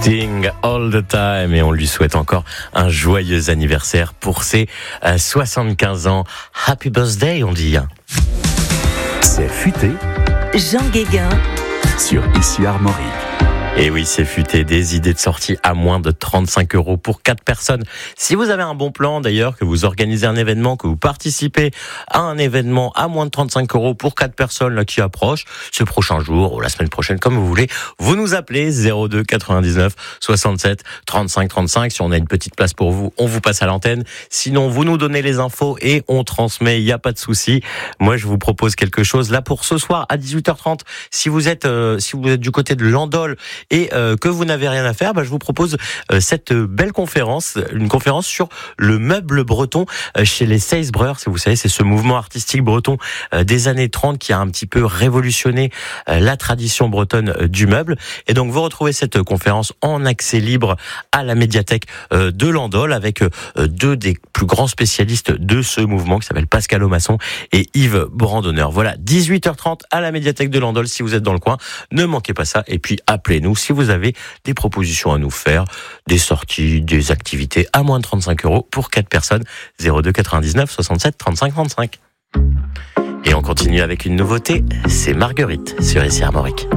Sting all the time, et on lui souhaite encore un joyeux anniversaire pour ses 75 ans. Happy birthday, on dit. C'est futé. Jean Guéguin Sur Ici Armorique. Et oui, c'est futé, des idées de sortie à moins de 35 € pour 4 personnes. Si vous avez un bon plan, d'ailleurs, que vous organisez un événement, que vous participez à un événement à moins de 35 € pour 4 personnes là qui approchent, ce prochain jour ou la semaine prochaine, comme vous voulez, vous nous appelez 02 99 67 35 35. Si on a une petite place pour vous, on vous passe à l'antenne. Sinon, vous nous donnez les infos et on transmet, il n'y a pas de souci. Moi, je vous propose quelque chose là pour ce soir à 18h30. Si vous êtes du côté de Landol et que vous n'avez rien à faire, je vous propose cette belle conférence, une conférence sur le meuble breton chez les Seisbreurs. Vous savez, c'est ce mouvement artistique breton des années 30 qui a un petit peu révolutionné la tradition bretonne du meuble. Et donc, vous retrouvez cette conférence en accès libre à la médiathèque de Landol avec deux des plus grands spécialistes de ce mouvement qui s'appellent Pascal Aumasson et Yves Brandonneur. Voilà, 18h30 à la médiathèque de Landol si vous êtes dans le coin. Ne manquez pas ça et puis appelez-nous si vous avez des propositions à nous faire, des sorties, des activités à moins de 35 € pour 4 personnes. 02 99 67 35 35. Et on continue avec une nouveauté, c'est Marguerite sur Ici Armorique.